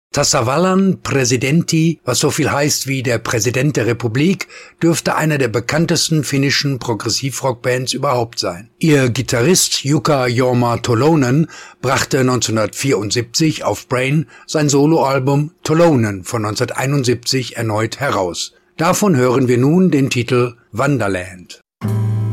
Tasavallan Presidentti, was so viel heißt wie der Präsident der Republik, dürfte einer der bekanntesten finnischen Progressivrock-Bands überhaupt sein. Ihr Gitarrist Jukka Jorma Tolonen brachte 1974 auf Brain sein Soloalbum Tolonen von 1971 erneut heraus. Davon hören wir nun den Titel Wonderland.